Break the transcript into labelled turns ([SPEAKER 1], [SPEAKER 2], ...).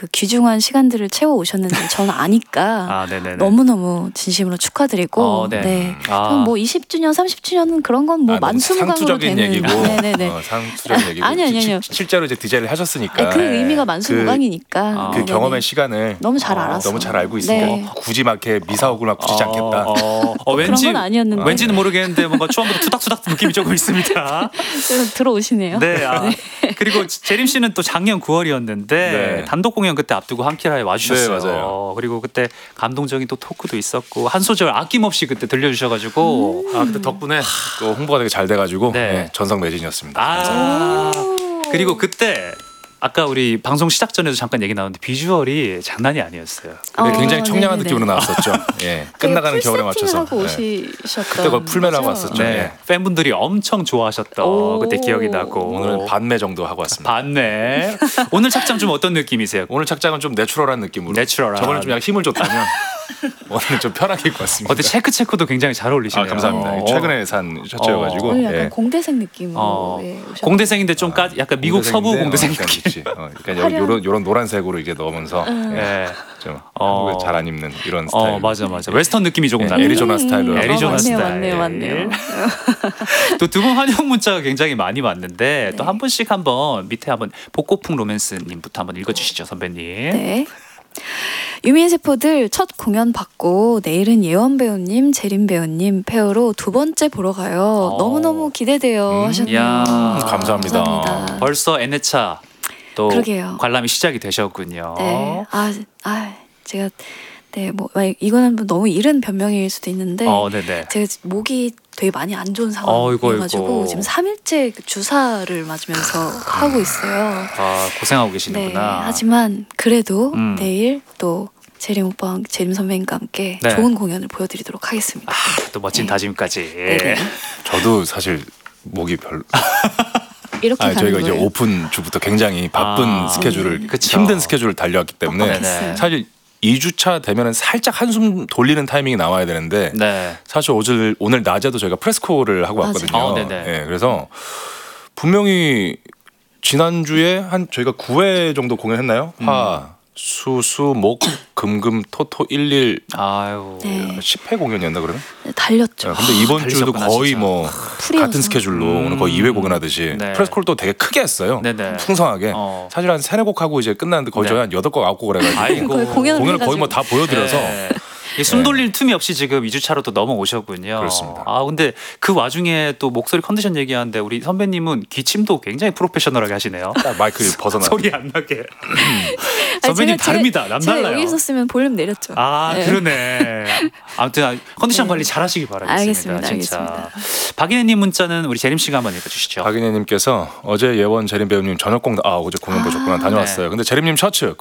[SPEAKER 1] 그 귀중한 시간들을 채워 오셨는데 저는 아니까 너무너무 진심으로 축하드리고 네. 뭐 20주년, 30주년은 그런 건 뭐 만수무강으로
[SPEAKER 2] 상투적인
[SPEAKER 1] 되는
[SPEAKER 2] 얘기고
[SPEAKER 1] 네네네.
[SPEAKER 2] 상투적인 얘기고
[SPEAKER 1] 아니요.
[SPEAKER 2] 실제로 이제 디자인을 하셨으니까
[SPEAKER 1] 그 의미가 만수무강이니까
[SPEAKER 2] 그 경험의 시간을
[SPEAKER 1] 너무 잘 알았어.
[SPEAKER 2] 너무 잘 알고 있으니까 굳이 막 이렇게 미사오고 막 붙이지 않겠다.
[SPEAKER 1] 그런 건 아니었는데
[SPEAKER 3] 왠지는 모르겠는데 뭔가 초반부터 투닥투닥 느낌이 조금 있습니다.
[SPEAKER 1] 들어오시네요.
[SPEAKER 3] 네. 그리고 재림 씨는 또 작년 9월이었는데 단독 공연 그때 앞두고 한키라에 와주셨어요.
[SPEAKER 2] 네, 맞아요.
[SPEAKER 3] 그리고 그때 감동적인 또 토크도 있었고 한 소절 아낌없이 그때 들려주셔가지고
[SPEAKER 2] 그때 덕분에 또 홍보가 되게 잘 돼가지고 전성 매진이었습니다.
[SPEAKER 3] 그리고 그때 아까 우리 방송 시작 전에도 잠깐 얘기 나왔는데 비주얼이 장난이 아니었어요.
[SPEAKER 2] 굉장히 청량한 느낌으로 나왔었죠. 끝나가는 겨울에 맞춰서.
[SPEAKER 1] 하고 오셨던
[SPEAKER 2] 그때 그 풀매를 하고 왔었죠.
[SPEAKER 3] 팬분들이 엄청 좋아하셨던 그때 기억이 나고
[SPEAKER 2] 오늘은 반매 정도 하고 왔습니다.
[SPEAKER 3] 반매. 오늘 착장 좀 어떤 느낌이세요?
[SPEAKER 2] 오늘 착장은 좀 내추럴한 느낌으로. 저번에 좀 약간 힘을 줬다면 오늘은 좀 편하게 입고 왔습니다.
[SPEAKER 3] 어때 체크도 굉장히 잘 어울리시네요.
[SPEAKER 2] 감사합니다. 최근에 산 셔츠여가지고
[SPEAKER 1] 약간 공대생 느낌으로
[SPEAKER 3] 공대생인데 좀 약간 미국 서부 공대생 느낌.
[SPEAKER 2] 그러니까 이런 노란색으로 이제 넣으면서 좀 한국에 잘 안 입는 이런 스타일.
[SPEAKER 3] 맞아. 웨스턴 느낌이 조금 나요.
[SPEAKER 2] 애리조나 스타일로.
[SPEAKER 3] 애리조나 스타일.
[SPEAKER 1] 맞네요.
[SPEAKER 3] 또 두 분 환영 문자가 굉장히 많이 왔는데 또 한 분씩 한번 밑에 한번 복고풍 로맨스님부터 한번 읽어주시죠, 선배님.
[SPEAKER 1] 네. 유민세포들 첫 공연 받고 내일은 예원 배우님, 재림 배우님 페어로 두 번째 보러 가요. 너무너무 기대돼요 하셨네요.
[SPEAKER 2] 감사합니다.
[SPEAKER 3] 벌써 N회차 또
[SPEAKER 1] 그러게요.
[SPEAKER 3] 관람이 시작이 되셨군요.
[SPEAKER 1] 네. 제가 뭐 이거는 너무 이른 변명일 수도 있는데 제가 목이 되게 많이 안 좋은 상황이어가지고 지금 3일째 주사를 맞으면서 하고 있어요.
[SPEAKER 3] 고생하고 계시는구나.
[SPEAKER 1] 하지만 그래도 내일 또 재림 오빠와 재림 선배님과 함께 좋은 공연을 보여드리도록 하겠습니다.
[SPEAKER 3] 또 멋진 다짐까지.
[SPEAKER 2] 저도 사실 목이 별로.
[SPEAKER 1] 이렇게
[SPEAKER 2] 저희가 이제 오픈 주부터 굉장히 바쁜 스케줄을 힘든 스케줄을 달려왔기 때문에 사실 2주차 되면은 살짝 한숨 돌리는 타이밍이 나와야 되는데 사실 오늘 낮에도 저희가 프레스코를 하고 왔거든요. 그래서 분명히 지난주에 저희가 9회 정도 공연했나요? 수, 목, 금, 토, 1, 10회 공연이었나 그러면?
[SPEAKER 1] 달렸죠.
[SPEAKER 2] 근데 이번 주도 거의 뭐 같은 스케줄로 거의 2회 공연하듯이 프레스콜도 되게 크게 했어요. 풍성하게. 사실 한 3-4곡 하고 이제 끝났는데 거의 저희 한 8곡, 9곡을 해가지고 공연을 거의 뭐 다 보여드려서
[SPEAKER 3] 숨 돌릴 틈이 없이 지금 2주차로 또 넘어오셨군요.
[SPEAKER 2] 그렇습니다.
[SPEAKER 3] 근데 그 와중에 또 목소리 컨디션 얘기하는데 우리 선배님은 기침도 굉장히 프로페셔널하게 하시네요.
[SPEAKER 2] 마이크 벗어나
[SPEAKER 3] 소리 안 나게. 선배님 다릅니다. 남달라요.
[SPEAKER 1] 제가 여기 있었으면 볼륨 내렸죠.
[SPEAKER 3] 그러네. 아무튼 컨디션 관리 잘하시기 바라겠습니다.
[SPEAKER 1] 알겠습니다.
[SPEAKER 3] 박인혜님 문자는 우리 재림 씨가 한번 읽어주시죠.
[SPEAKER 2] 박인혜님께서 어제 예원 재림 배우님 저녁 어제 공연 보셨구나. 다녀왔어요. 근데 재림님 셔츠